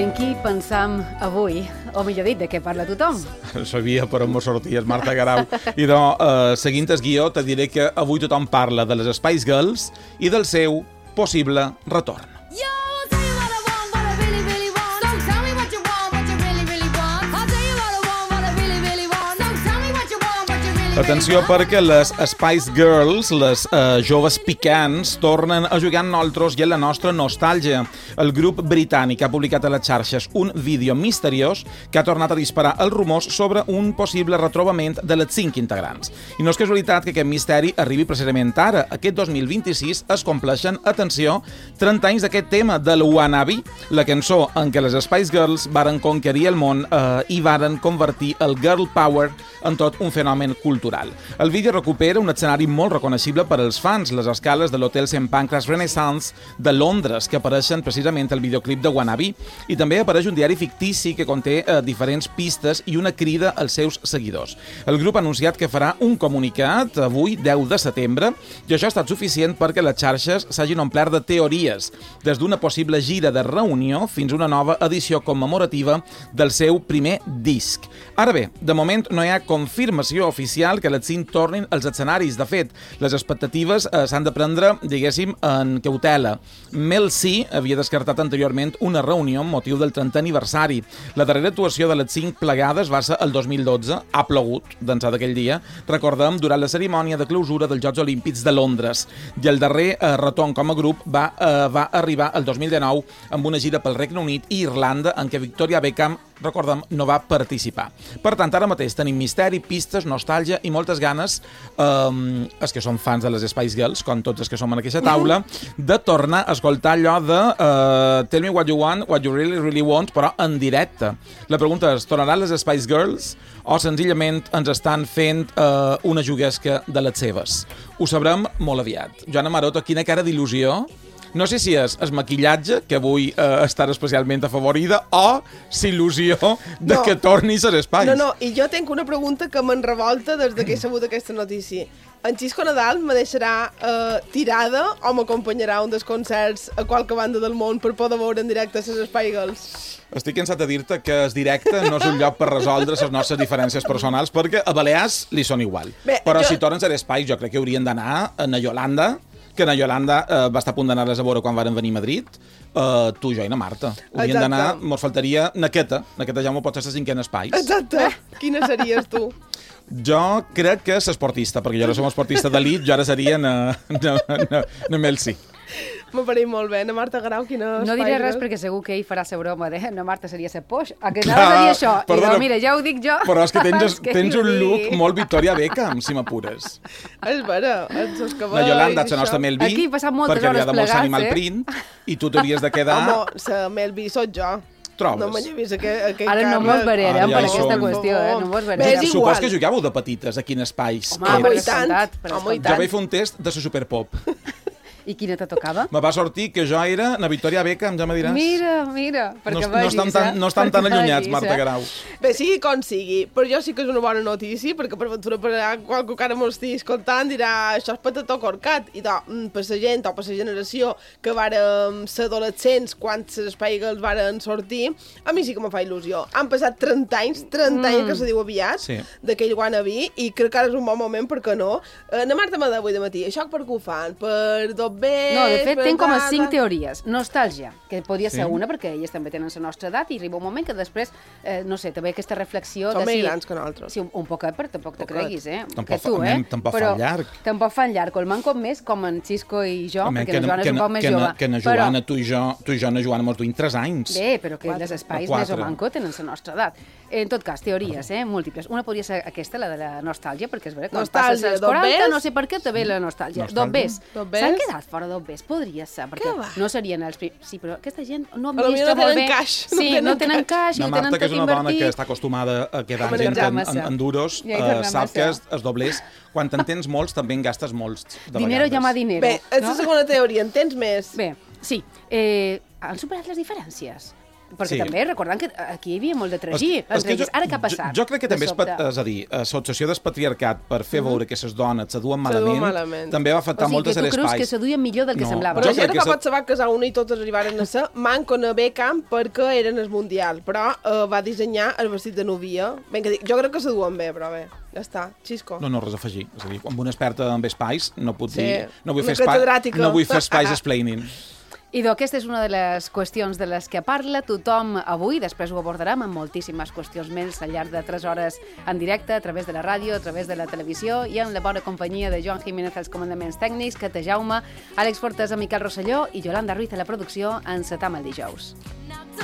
En qui pensam avui, o millor dit, de què parla tothom? Sabia per on mos sorties, Marta Garau. I seguint el guió, te diré que avui tothom parla de les Spice Girls i del seu possible retorn. Atenció, perquè les Spice Girls, les joves picants, tornen a jugar amb nosaltres i en la nostra nostàlgia. El grup britànic ha publicat a les xarxes un vídeo misteriós que ha tornat a disparar els rumors sobre un possible retrobament de les 5 integrants. I no és casualitat que aquest misteri arribi precisament ara. Aquest 2026 es compleixen, atenció, 30 anys d'aquest tema del Wannabe, la cançó en què les Spice Girls varen conquerir el món i varen convertir el girl power en tot un fenomen cultural. El vídeo recupera un escenari molt reconeixible per als fans, les escales de l'Hotel St. Pancras Renaissance de Londres, que apareixen precisament al videoclip de Wannabe, i també apareix un diari fictici que conté diferents pistes i una crida als seus seguidors. El grup ha anunciat que farà un comunicat avui, 10 de setembre, i això ha estat suficient perquè les xarxes s'hagin omplert de teories, des d'una possible gira de reunió fins a una nova edició commemorativa del seu primer disc. Ara bé, de moment no hi ha confirmació oficial que les 5 tornin als escenaris. De fet, les expectatives s'han de prendre, diguéssim, en cautela. Mel C havia descartat anteriorment una reunió amb motiu del 30è aniversari. La darrera actuació de les 5 plegades va ser el 2012. Ha plogut d'ençà d'aquell dia. Recordem, durant la cerimònia de clausura dels Jocs Olímpics de Londres. I el darrer retorn com a grup va arribar el 2019 amb una gira pel Regne Unit i Irlanda en què Victoria Beckham, recordem, no va participar. Per tant, ara mateix tenim misteri, pistes, nostàlgia i moltes ganes, els que són fans de les Spice Girls, com tots els que som en aquesta taula, de tornar a escoltar allò de Tell me what you want, what you really, really want, però en directe. La pregunta és, tornaran les Spice Girls o senzillament ens estan fent una juguesca de les seves? Ho sabrem molt aviat. Joana Maroto, quina cara d'il·lusió. No sé si és el maquillatge, que avui estar especialment afavorida, o s'il·lusió de que tornis a l'Spice. No, i jo tinc una pregunta que me'n revolta des que he sabut aquesta notícia. En Xisco Nadal me deixarà tirada o m'acompanyarà a un dels concerts a qualque banda del món per poder veure en directe les Spice Girls? Estic cansat de dir-te que el directe no és un lloc per resoldre les nostres diferències personals, perquè a Balears li són igual. Però si tornes a l'Spice, jo crec que haurien d'anar a Yolanda, que na Yolanda va estar a punt d'anar-les a veure quan varen venir a Madrid, tu, jo i na Marta. Hauríem d'anar, mos faltaria Naqueta ja m'ho pots ser la 5a Spice. Exacte. Quina series tu? Jo crec que és esportista, perquè jo no som esportista d'elit, jo ara seria na Melsi. M'ha parit molt bé. Na Marta Garau, quina No diré res perquè segur que ell farà la broma de na Marta seria ser poix, a que anava a dir això. Perdona, i mira, ja ho dic jo. Però és que tens un look molt Victoria Beckham, si m'apures. És vera, els cabells... La Yolanda, la nostra Melvi, aquí he passat moltes hores plegats, Animal Print, i tu t'hauries de quedar... Home, la Melvi soc jo. Trobes? No m'he vist aquest Ara no mos verem per aquesta qüestió, no mos verem. Supos que jugàveu de petites aquí en Spice. Home, i tant. Jo vaig fer un test de la Superpop. I quina te tocava? Me va sortir que jo era na Victoria Beckham, ja me diràs. Mira, perquè vegis, no estan tan allunyats, Marta Garau. Bé, sigui com sigui, però jo sí que és una bona notícia, perquè per ventura per qualque cara m'ho estigui escoltant dirà això és patató corcat, i per la gent o per la generació que vàrem ser adolescents quan les Spice Girls varen sortir, a mi sí que me fa il·lusió. Han passat 30 anys que se diu aviat, d'aquell Wannabe, i crec que ara és un bon moment, per què no? Na Marta m'ha dit avui de matí, això per què ho fan? Per bé... No, de fet, tenc com a 5 teories. Nostàlgia, que podria ser una, perquè elles també tenen la nostra edat, i arriba un moment que després, no sé, també aquesta reflexió... Són més grans que nosaltres. Sí, un poquet, però tampoc te creguis, Tampoc fan llarg. Tampoc fan llarg. El manco més, com en Xisco i jo, perquè la Joana és un poc més jove. Que na Joana, tu i jo, na Joana, mos duim 3 anys. Bé, però que les Spice més o manco tenen la nostra edat. En tot cas, teories, múltiples. Una podria ser aquesta, la de la nostàlgia, perquè és veritat, quan passes els 40, no sé per què te ve la nostàlgia. Dobbers. S'han quedat fora d'Obbers? Podria ser, perquè no serien els primers. Sí, però aquesta gent no administra molt bé. Sí, no tenen caix, no tenen tot invertit. La Marta, que és una dona que està acostumada a quedar gent en duros, sap que els doblers, quan te'n tens molts, també en gastes molts de vegades. Dinero llama dinero. Bé, és la segona teoria, en tens més? Bé, sí. Han superat les diferències? Perquè també, recordant que aquí hi havia molt de tragí. Ara què ha passat? Jo crec que també, és a dir, l'obsessió del patriarcat per fer veure que les dones se duen malament també va afectar moltes de l'espai. O sigui, que tu creus que se duien millor del que semblava. Però la gent que pot saber que una i totes arribaren a ser manco a Beckham perquè eren el Mundial, però va dissenyar el vestit de novia. Jo crec que se duen bé, però bé. Ja està, xisco. No, res a afegir. És a dir, amb una experta en espais no puc dir... No vull fer espais explaining. I aquesta és una de les qüestions de les que parla tothom avui. Després ho abordarem amb moltíssimes qüestions més al llarg de 3 hores en directe, a través de la ràdio, a través de la televisió i en la bona companyia de Joan Jiménez als comandaments tècnics, Cata Jaume, Àlex Fortes, Miquel Rosselló i Yolanda Ruiz a la producció. Encetam el dijous.